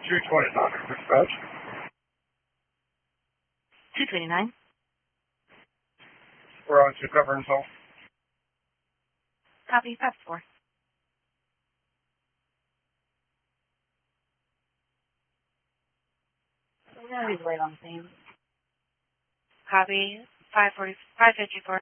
229, dispatch. 229. We're on to cover and solve. Copy, 5-4. He's late on the scene. Copy, 554.